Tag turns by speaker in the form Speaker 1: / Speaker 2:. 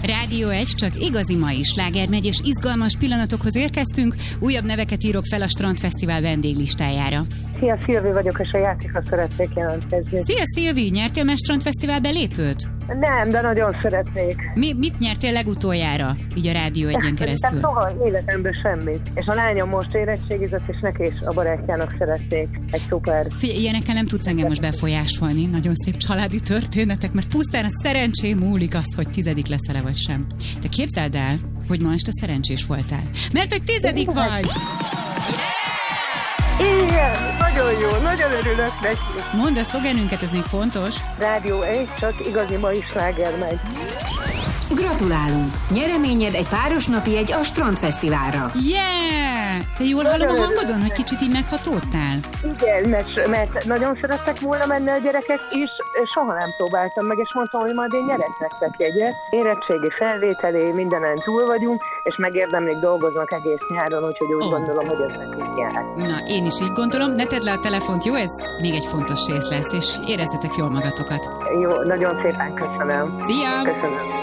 Speaker 1: Rádió 1, csak igazi mai slágermegy, és izgalmas pillanatokhoz érkeztünk. Újabb neveket írok fel a Strandfesztivál vendéglistájára.
Speaker 2: Szia, Szilvi vagyok, és a játékra szeretnék jelentkezni.
Speaker 1: Szia, Szilvi! Nyertél már Strandfesztivál belépőt?
Speaker 2: Nem, de nagyon szeretnék.
Speaker 1: Mit nyertél legutoljára, így a Rádió 1-en keresztül?
Speaker 2: Tehát soha életemben semmit. És a lányom most érettségizett, és neki és a barátjának szeretnék egy szuper...
Speaker 1: Figyelj, ilyenekkel nem tudsz engem most befolyásolni. Nagyon szép családi történetek, mert pusztán a szerencsém múlik az, hogy 10. leszel-e vagy sem. De képzeld el, hogy ma este szerencsés voltál. Mert hogy 10. vagy!
Speaker 2: Igen, nagyon jó, nagyon örülök neki.
Speaker 1: Mondd a szlogenünket, ez még fontos.
Speaker 2: Rádió 1, csak igazi mai sláger megy.
Speaker 3: Gratulálunk! Nyereményed egy páros napi jegy a Strandfesztiválra.
Speaker 1: Yeah! Te jól hallom a hangodon, hogy kicsit így meghatódtál?
Speaker 2: Igen, mert nagyon szerettek volna menni a gyerekek is, soha nem próbáltam meg, és mondtam, hogy majd én nyerek nektek jegyet. Érettségi felvételé, mindenen túl vagyunk, és megérdemlik, dolgoznak egész nyáron, úgyhogy úgy gondolom, hogy ez nekünk jár.
Speaker 1: Na, én is így gondolom, ne tedd le a telefont, jó? Ez még egy fontos rész lesz, és érezzetek jól magatokat.
Speaker 2: Jó, nagyon szépen köszönöm.
Speaker 1: Szia!
Speaker 2: Köszönöm.